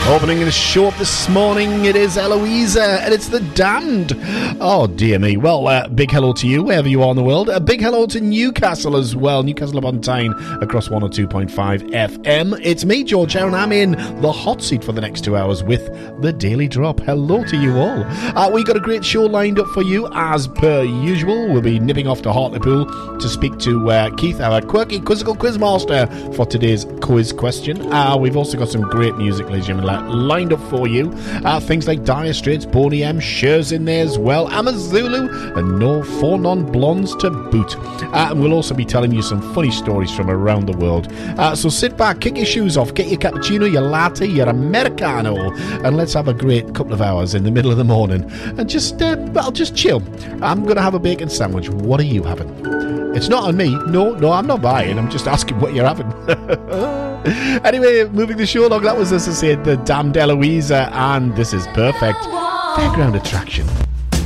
Opening the show up this morning, it is Eloisa, and it's The Damned. Oh, dear me. Well, big hello to you, wherever you are in the world. A big hello to Newcastle as well. Newcastle upon Tyne across 102.5 FM. It's me, George Aaron. I'm in the hot seat for the next 2 hours with The Daily Drop. Hello to you all. We got a great show lined up for you, as per usual. We'll be nipping off to Hartlepool to speak to Keith, our quirky, quizzical quizmaster, for today's quiz question. We've also got some great music, ladies and gentlemen, lined up for you. Things like Dire Straits, Boney M, Cher's in there as well, Amazulu, and no 4 non-blondes to boot. And we'll also be telling you some funny stories from around the world. So sit back, kick your shoes off, get your cappuccino, your latte, your Americano, and let's have a great couple of hours in the middle of the morning and just chill. I'm going to have a bacon sandwich. What are you having? It's not on me. No, I'm not buying. I'm just asking what you're having. Anyway, moving the show along, that was, as I said, The Damned Eloisa, and this is perfect fairground attraction.